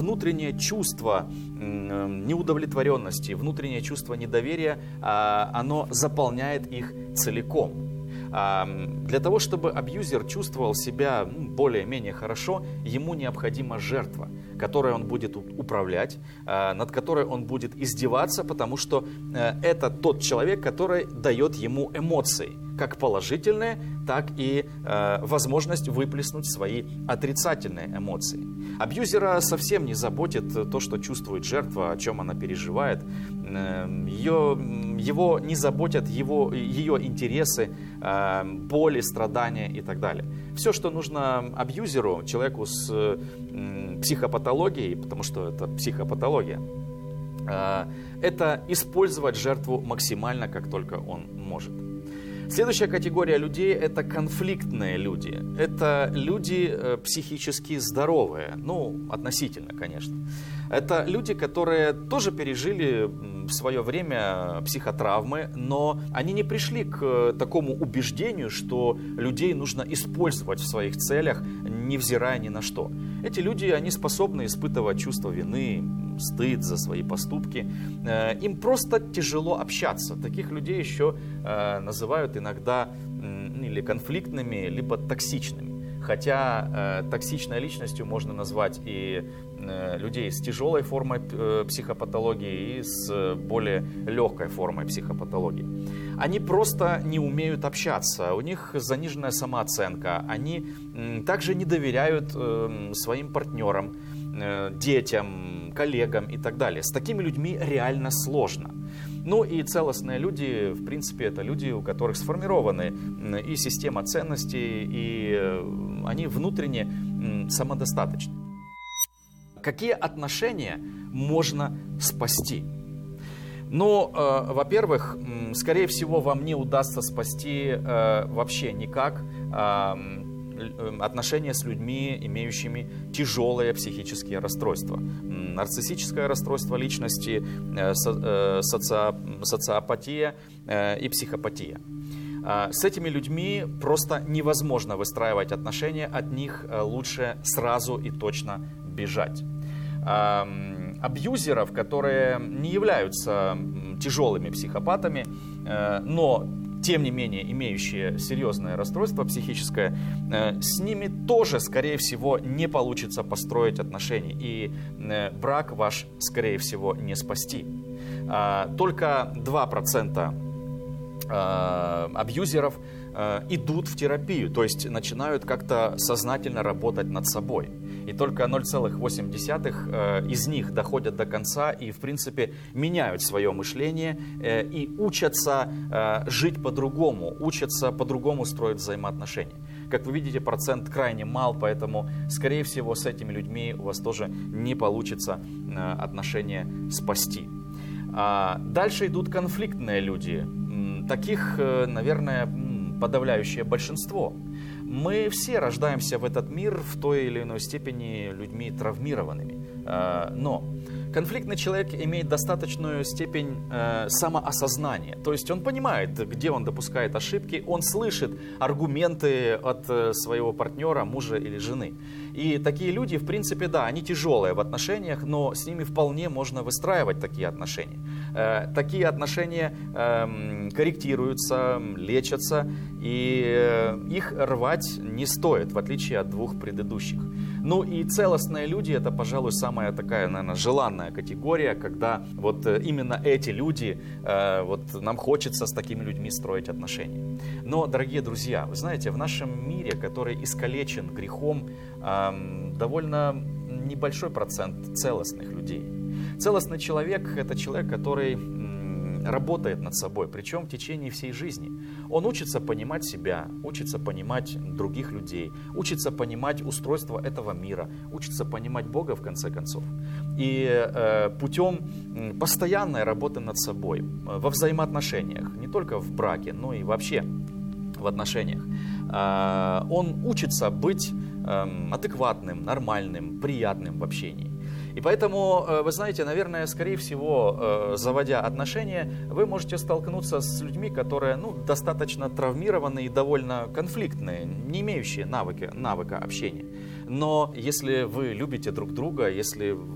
внутреннее чувство неудовлетворенности, внутреннее чувство недоверия, оно заполняет их целиком. Для того, чтобы абьюзер чувствовал себя более-менее хорошо, ему необходима жертва, которой он будет управлять, над которой он будет издеваться, потому что это тот человек, который дает ему эмоции, как положительные, так и возможность выплеснуть свои отрицательные эмоции. Абьюзера совсем не заботит то, что чувствует жертва, о чем она переживает. Его не заботят ее интересы, боли, страдания и так далее. Все, что нужно абьюзеру, человеку с психопатологией, потому что это психопатология, это использовать жертву максимально, как только он может. Следующая категория людей – это конфликтные люди. Это люди психически здоровые, относительно, конечно. Это люди, которые тоже пережили в свое время психотравмы, но они не пришли к такому убеждению, что людей нужно использовать в своих целях, невзирая ни на что. Эти люди, они способны испытывать чувство вины, стыд за свои поступки. Им просто тяжело общаться. Таких людей еще называют иногда или конфликтными, либо токсичными. Хотя токсичной личностью можно назвать и людей с тяжелой формой психопатологии, и с более легкой формой психопатологии. Они просто не умеют общаться, у них заниженная самооценка, они также не доверяют своим партнерам, детям, коллегам и так далее. С такими людьми реально сложно. И целостные люди, в принципе, это люди, у которых сформированы и система ценностей, и они внутренне самодостаточны. Какие отношения можно спасти? Во-первых, скорее всего, вам не удастся спасти вообще никак отношения с людьми, имеющими тяжелые психические расстройства. Нарциссическое расстройство личности, социопатия и психопатия. С этими людьми просто невозможно выстраивать отношения, от них лучше сразу и точно бежать. Абьюзеров, которые не являются тяжелыми психопатами, но тем не менее имеющие серьезное расстройство психическое, с ними тоже, скорее всего, не получится построить отношения, и брак ваш, скорее всего, не спасти. Только 2% абьюзеров идут в терапию, то есть начинают как-то сознательно работать над собой. И только 0,8 из них доходят до конца и, в принципе, меняют свое мышление и учатся жить по-другому, учатся по-другому строить взаимоотношения. Как вы видите, процент крайне мал, поэтому, скорее всего, с этими людьми у вас тоже не получится отношения спасти. Дальше идут конфликтные люди. Таких, наверное, подавляющее большинство. Мы все рождаемся в этот мир в той или иной степени людьми травмированными. Но конфликтный человек имеет достаточную степень самоосознания. То есть он понимает, где он допускает ошибки, он слышит аргументы от своего партнера, мужа или жены. И такие люди, в принципе, да, они тяжелые в отношениях, но с ними вполне можно выстраивать такие отношения. Такие отношения корректируются, лечатся, и их рвать не стоит, в отличие от двух предыдущих. И целостные люди — это, пожалуй, самая такая, наверное, желанная категория, когда вот именно эти люди, нам хочется с такими людьми строить отношения. Но, дорогие друзья, вы знаете, в нашем мире, который искалечен грехом, довольно небольшой процент целостных людей. Целостный человек — это человек, который работает над собой, причем в течение всей жизни. Он учится понимать себя, учится понимать других людей, учится понимать устройство этого мира, учится понимать Бога, в конце концов. И путем постоянной работы над собой, во взаимоотношениях, не только в браке, но и вообще в отношениях, он учится быть адекватным, нормальным, приятным в общении. И поэтому, вы знаете, наверное, скорее всего, заводя отношения, вы можете столкнуться с людьми, которые достаточно травмированы и довольно конфликтные, не имеющие навыка общения. Но если вы любите друг друга, если